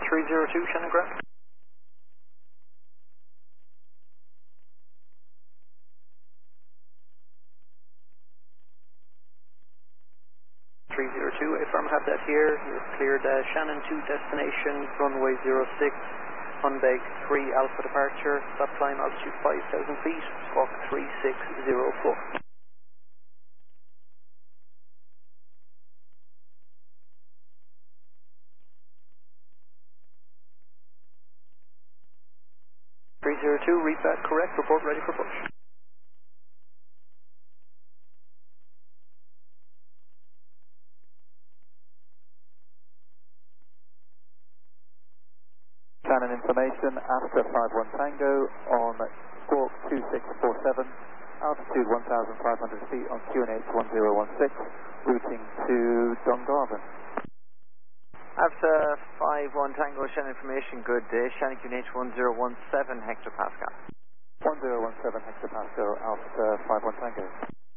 302, Shannon Ground. 302, affirm, have that here. You're cleared Shannon to destination, runway 06, Hunbeg 3 Alpha departure, stop climb altitude 5,000 feet, squawk 3604. Read that correct, report ready for push. Shannon information, Astra 51 Tango on squawk 2647, altitude 1,500 feet on QNH 1016, routing to Dungarvan. Astra 51 Tango, Shannon information, good day. Shannon QNH 1017 hectopascal. 1017 hectopascal, Alpha 51 Tango.